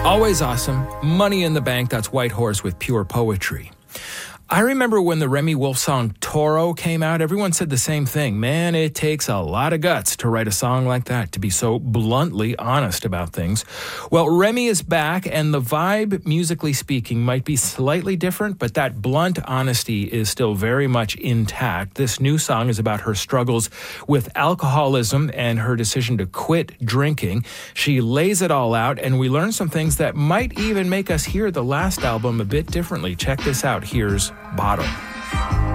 Always awesome. Money in the Bank. That's White Horse with pure poetry. I remember when the Remi Wolf song Toro came out, everyone said the same thing. Man, it takes a lot of guts to write a song like that, to be so bluntly honest about things. Well, Remi is back, and the vibe, musically speaking, might be slightly different, but that blunt honesty is still very much intact. This new song is about her struggles with alcoholism and her decision to quit drinking. She lays it all out, and we learn some things that might even make us hear the last album a bit differently. Check this out. Here's Bottle.